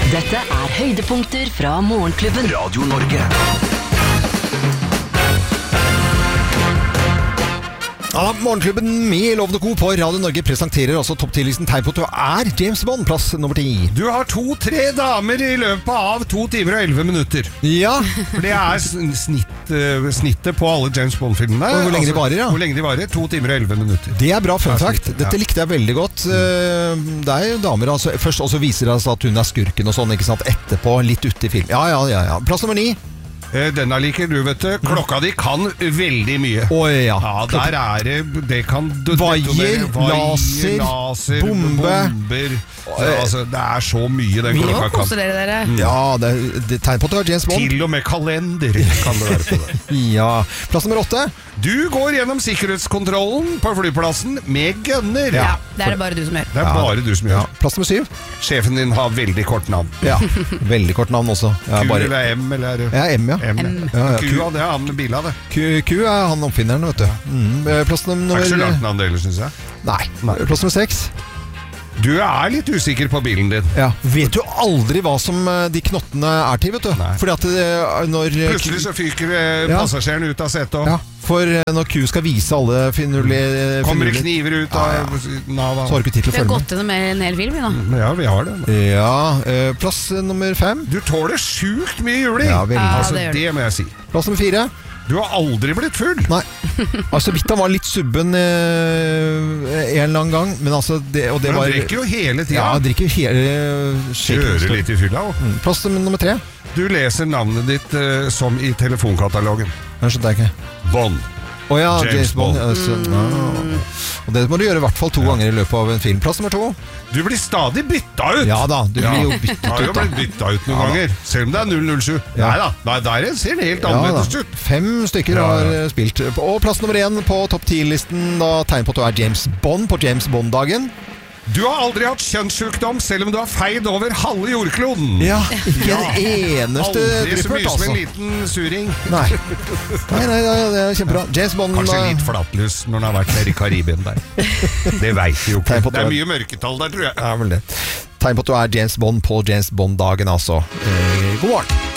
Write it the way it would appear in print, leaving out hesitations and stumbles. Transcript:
Dette høydepunkter fra Morgenklubben. Radio Norge. Ja, Morgenklubben med Lovende Co på Radio Norge presenterer også topp 10-listen tegn på at du James Bond, plass nummer 10. Du har 2-3 damer i løpet av 2 timer og 11 minutter. Ja. For det snittet på alle James Bond-filmene. Og hvor lenge de varer, ja. Hvor lenge de varer, 2 timer og 11 minutter. Det bra fun fact. Dette likte jeg veldig godt. Det jo damer, altså. Først også viser det seg at hun skurken og sånn, ikke sant? Etterpå, litt ute i film. Ja. Plass nummer 9. Denne liker du, vet du. Klokka di kan veldig mye. Ja. Der det kan vaier, laser, bomber. Altså, det så mye den klokka kan. Koser dere. Ja, det tegn på at du har James Bond. Til og med kalender kan det være på det. Ja. Plass nummer 8. Du går gjennom sikkerhetskontrollen på flyplassen med gunner. Ja, det det bare du som gjør. Det bare du som gjør. Plass nummer 7. Sjefen din har veldig kort navn. Ja, veldig kort navn også. Q eller M eller? Ja, M, ja. Q, det han med bila, det. Q han oppfinneren, vet du. Plass nummer... Ikke så langt navn det, synes jeg. Nei. Plass nummer 6. Du litt usikker på bilen din. Ja. Vet du aldri hva som de knottene til, vet du? Nei. Fordi at når... Plutselig så fyker passasjeren ut av setet. Ja, for når Q skal vise alle finurlige... Kommer det kniver ut av Nava. Så har du ikke tid til å Vi har følge gått gjennom en hel film, da. Ja, vi har det. Ja, plass nummer 5. Du tåler sjukt mye juling. Ja, veldig. Altså, det må jeg si. Plass nummer 4. Du har aldri blitt full. Nei. Altså, vidt han var litt subben en eller annen gang, men altså... Men han drikker jo hele tiden. Ja, han drikker jo hele... Kjører litt i fylla. Plass nummer 3. Du leser navnet ditt som i telefonkatalogen. Jeg skjønner ikke. Bond. Ja, James Bond. Og det må du gjøre i hvert fall 2 ganger i løpet av en film. Plass nummer 2. Du blir stadig bytta ut. Ja da, du blir jo byttet ut. Du har jo blitt bytta ut noen ganger. Selv om det 007. Ja. Nei, der ser det helt annerledes ut. 5 stykker har spilt. Og plass nummer 1 på topp 10-listen, da tegn på at du James Bond på James Bond-dagen. Du har aldri hatt kjønnssykdom, selv om du har feid over halve jordkloden. Ja, ikke en eneste aldri så dryppert, mye som altså. en liten suring. Nei, det kjempebra. James Bond... Kanskje litt flatlus når han har vært nede i Karibien der. Det vet vi jo ikke. Det mye mørketall der, tror jeg. Ja, vel det. Tegn på at du James Bond på James Bond-dagen, altså. God morgen.